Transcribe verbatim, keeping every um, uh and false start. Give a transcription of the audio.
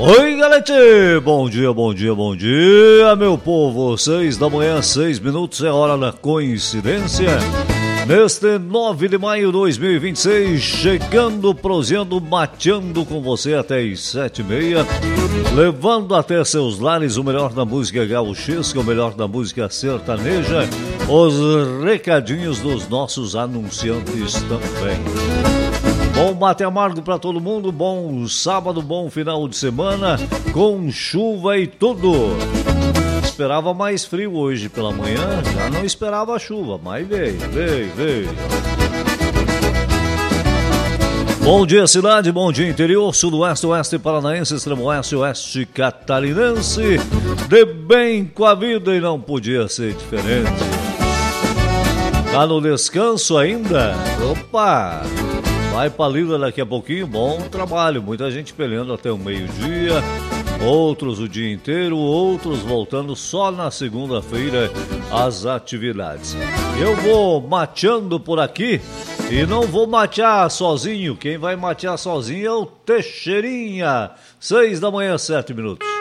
Oi, galete! Bom dia, bom dia, bom dia, meu povo! Seis da manhã, seis minutos, é hora da coincidência. Neste nove de maio de dois mil e vinte e seis, chegando, proseando, mateando com você até as sete e meia, levando até seus lares o melhor da música gauchesca, o melhor da música sertaneja, os recadinhos dos nossos anunciantes também. Bom mate amargo pra todo mundo, bom sábado, bom final de semana, com chuva e tudo. Esperava mais frio hoje pela manhã, já não esperava chuva, mas veio, veio, veio. Bom dia cidade, bom dia interior, sudoeste, oeste paranaense, extremo oeste, oeste catarinense, de bem com a vida e não podia ser diferente. Tá no descanso ainda? Opa! Vai pra lida daqui a pouquinho, bom trabalho, muita gente peleando até o meio-dia, outros o dia inteiro, outros voltando só na segunda-feira às atividades. Eu vou mateando por aqui e não vou matear sozinho, quem vai matear sozinho é o Teixeirinha. Seis da manhã, sete minutos.